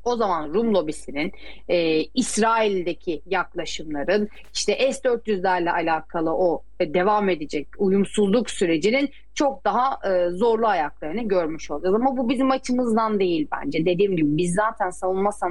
o zaman Rum lobisinin, İsrail'deki yaklaşımların, işte S-400'lerle alakalı o devam edecek uyumsuzluk sürecinin çok daha zorlu ayaklarını görmüş olacağız. Ama bu bizim açımızdan değil bence. Dediğim gibi biz zaten savunma